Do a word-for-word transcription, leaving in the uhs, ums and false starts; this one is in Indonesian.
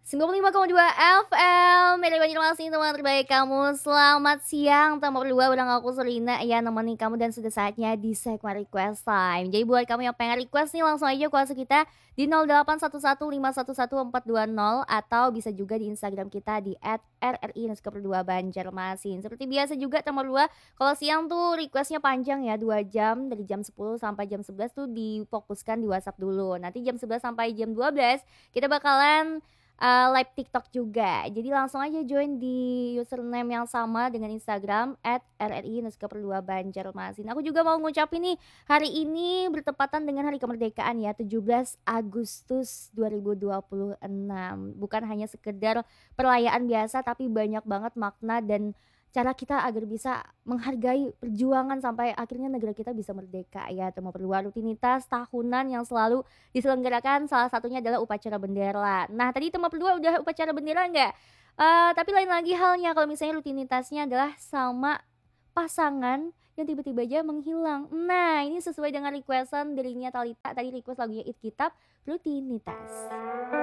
sembilan puluh lima koma dua F M, Media Banjarmasin, teman terbaik kamu. Selamat siang, teman berdua bareng aku Selina ya, nemenin kamu dan sudah saatnya di segmen request time. Jadi buat kamu yang pengen request nih, langsung aja kuasa kita di nol delapan satu satu lima satu satu empat dua nol atau bisa juga di Instagram kita di et er er i underscore dua Banjarmasin. Seperti biasa juga teman berdua, kalau siang tuh requestnya panjang ya, dua jam dari jam sepuluh sampai jam sebelas tuh difokuskan di WhatsApp dulu. Nanti jam sebelas sampai jam dua belas kita bakalan eee, live TikTok juga. Jadi langsung aja join di username yang sama dengan Instagram et er er i underscore dua Banjarmasin. Aku juga mau ngucapin nih, hari ini bertepatan dengan Hari Kemerdekaan ya, tujuh belas Agustus dua ribu dua puluh enam. Bukan hanya sekedar perayaan biasa, tapi banyak banget makna dan cara kita agar bisa menghargai perjuangan sampai akhirnya negara kita bisa merdeka ya. Tema perluan rutinitas tahunan yang selalu diselenggarakan, salah satunya adalah upacara bendera. Nah, tadi tema berdua udah upacara bendera nggak? Eee, tapi lain lagi halnya kalau misalnya rutinitasnya adalah sama pasangan yang tiba-tiba aja menghilang. Nah, ini sesuai dengan requestan dirinya Talita, tadi request lagunya It Kitab, Rutinitas.